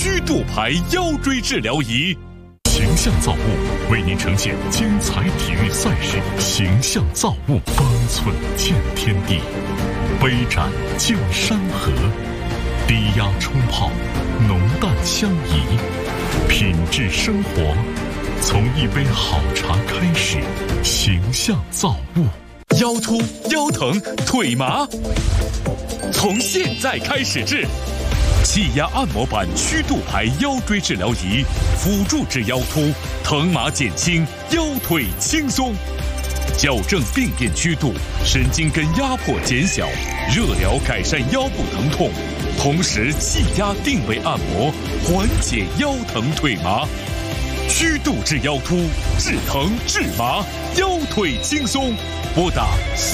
曲度牌腰椎治疗仪。 形象造物为您呈现精彩体育赛事，形象造物方寸见天地，杯盏见山河，低压冲泡，浓淡相宜，品质生活从一杯好茶开始。形象造物。 腰突、腰疼、腿麻，从现在开始治。气压按摩板曲度牌腰椎治疗仪，辅助治腰突，疼麻减轻，腰腿轻松，矫正病变曲度，神经根压迫减小，热疗改善腰部疼痛，同时气压定位按摩，缓解腰疼腿麻。曲度治腰突，治疼治麻，腰腿轻松。拨打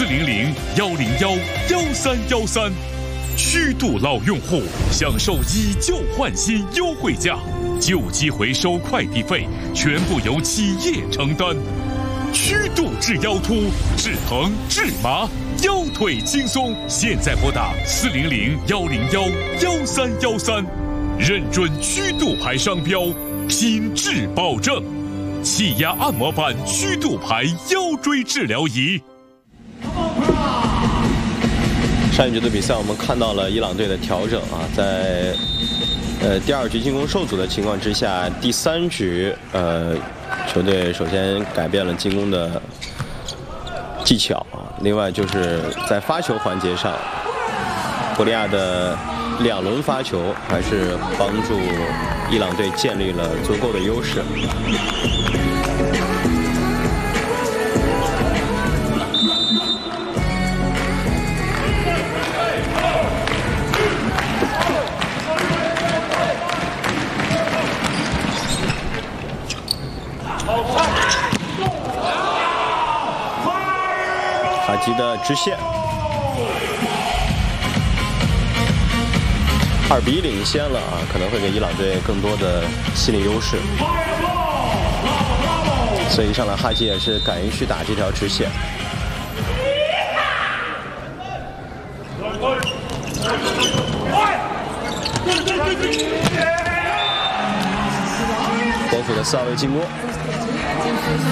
400-101-1313。曲度老用户享受以旧换新优惠价，旧机回收快递费全部由企业承担。曲度治腰突，治疼治麻，腰腿轻松。现在拨打400-101-1313，认准曲度牌商标，品质保证。气压按摩板曲度牌腰椎治疗仪。 上一局的比赛，我们看到了伊朗队的调整啊，在第二局进攻受阻的情况之下，第三局球队首先改变了进攻的技巧啊，另外就是在发球环节上，博利亚的2轮发球还是帮助伊朗队建立了足够的优势。哈吉的直线，2-1领先了啊，可能会给伊朗队更多的心理优势。所以一上来哈吉也是敢于去打这条直线。国府的4号位进攻。